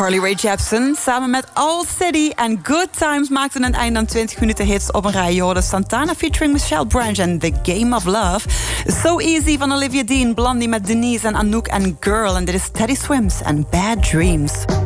Carly Rae Jepsen samen met All City en Good Times maakten een eind aan 20 minuten hits op een rij. Je hoorde Santana featuring Michelle Branch en The Game of Love. So Easy van Olivia Dean, Blondie met Denise en Anouk en Girl. En dit is Teddy Swims en Bad Dreams.